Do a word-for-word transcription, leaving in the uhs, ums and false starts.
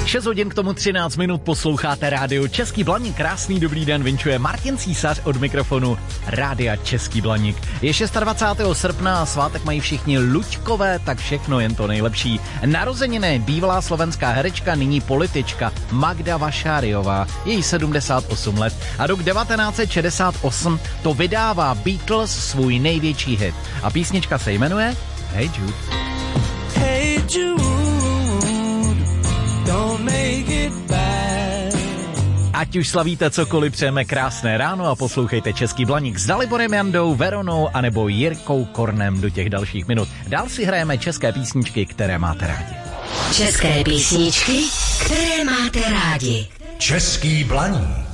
šest hodin k tomu třináct minut posloucháte rádio Český Blaník. Krásný dobrý den, vinčuje Martin Císař od mikrofonu Rádia Český Blaník. Je dvacátého šestého srpna a svátek mají všichni Luďkové, tak všechno jen to nejlepší. Narozeniny bývalá slovenská herečka, nyní politička Magda Vašáriová, její sedmdesát osm let. A rok devatenáct set šedesát osm to vydává Beatles svůj největší hit. A písnička se jmenuje Hey Jude. Hey Jude. Don't make it bad. Ať už slavíte cokoliv, přejeme krásné ráno a poslouchejte Český Blaník s Daliborem Jandou, Veronou anebo Jirkou Kornem do těch dalších minut. Dál si hrajeme české písničky, které máte rádi. České písničky, které máte rádi. Český Blaník.